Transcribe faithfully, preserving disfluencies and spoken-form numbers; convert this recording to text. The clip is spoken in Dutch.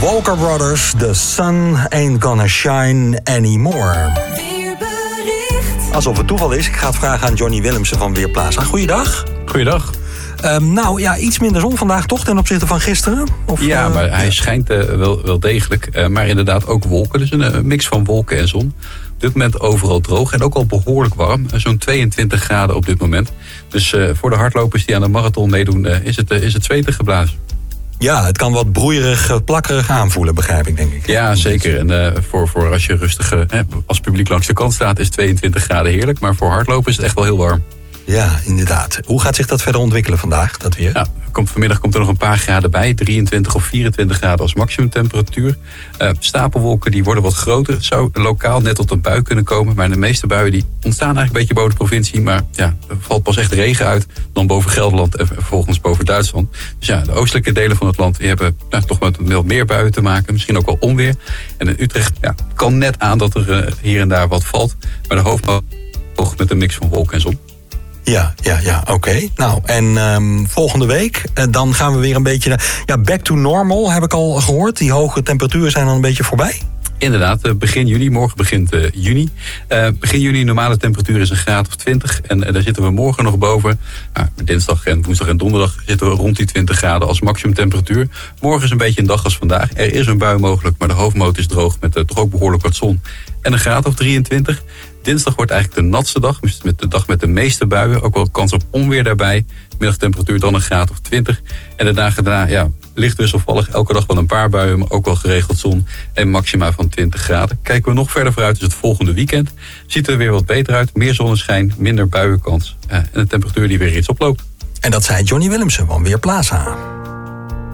Walker Brothers, The Sun Ain't Gonna Shine Anymore. Weerbericht. Alsof het toeval is, ik ga het vragen aan Johnny Willemsen van Weerplaza. Goeiedag. Goeiedag. Um, nou ja, iets minder zon vandaag toch ten opzichte van gisteren? Of, ja, uh, maar hij schijnt uh, wel, wel degelijk. Uh, maar inderdaad ook wolken. Dus een, een mix van wolken en zon. Op dit moment overal droog en ook al behoorlijk warm. Uh, zo'n tweeëntwintig graden op dit moment. Dus uh, voor de hardlopers die aan de marathon meedoen, uh, is, het, uh, is het zweetig geblazen. Ja, het kan wat broeierig, plakkerig aanvoelen, begrijp ik, denk ik. Ja, zeker. En uh, voor, voor als je rustig uh, als publiek langs de kant staat, is tweeëntwintig graden heerlijk. Maar voor hardlopen is het echt wel heel warm. Ja, inderdaad. Hoe gaat zich dat verder ontwikkelen vandaag, dat weer? Ja, komt, vanmiddag komt er nog een paar graden bij. drieëntwintig of vierentwintig graden als maximumtemperatuur. Uh, stapelwolken die worden wat groter. Het zou lokaal net tot een bui kunnen komen. Maar de meeste buien die ontstaan eigenlijk een beetje boven de provincie. Maar ja, er valt pas echt regen uit. Dan boven Gelderland en vervolgens boven Duitsland. Dus ja, de oostelijke delen van het land die hebben nou, toch met veel meer buien te maken. Misschien ook wel onweer. En in Utrecht ja, kan net aan dat er uh, hier en daar wat valt. Maar de hoofdbouw met een mix van wolken en zon. Ja, ja, ja, oké. Okay. Nou, en um, volgende week, uh, dan gaan we weer een beetje... Ja, back to normal, heb ik al gehoord. Die hoge temperaturen zijn dan een beetje voorbij. Inderdaad, begin juni. Morgen begint uh, juni. Uh, begin juni, normale temperatuur is een graad of twintig. En uh, daar zitten we morgen nog boven. Uh, dinsdag en woensdag en donderdag zitten we rond die twintig graden als maximumtemperatuur. Morgen is een beetje een dag als vandaag. Er is een bui mogelijk, maar de hoofdmoot is droog met uh, toch ook behoorlijk wat zon. En een graad of drieëntwintig. Dinsdag wordt eigenlijk de natste dag, dus met de dag met de meeste buien. Ook wel kans op onweer daarbij. Middagtemperatuur dan een graad of twintig. En de dagen daarna, ja, licht wisselvallig. Elke dag wel een paar buien, maar ook wel geregeld zon. En maxima van twintig graden. Kijken we nog verder vooruit, dus het volgende weekend ziet er weer wat beter uit. Meer zonneschijn, minder buienkans. Uh, en de temperatuur die weer iets oploopt. En dat zei Johnny Willemsen van Weerplaza.